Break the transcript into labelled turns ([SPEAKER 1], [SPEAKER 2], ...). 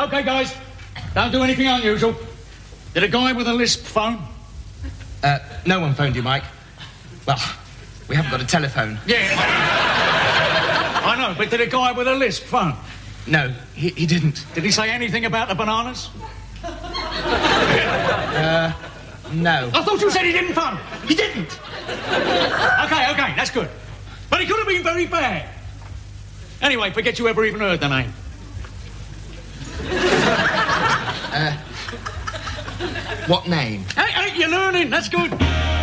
[SPEAKER 1] OK, guys. Don't do anything unusual. Did a guy with a lisp phone?
[SPEAKER 2] No one phoned you, Mike. Well, we haven't got a telephone.
[SPEAKER 1] Yeah. I know, but did a guy with a lisp phone?
[SPEAKER 2] No, he didn't.
[SPEAKER 1] Did he say anything about the bananas?
[SPEAKER 2] No.
[SPEAKER 1] I thought you said he didn't phone. He didn't. OK, that's good. But he could have been very bad. Anyway, forget you ever even heard the name.
[SPEAKER 2] What name?
[SPEAKER 1] Hey, you're learning. That's good.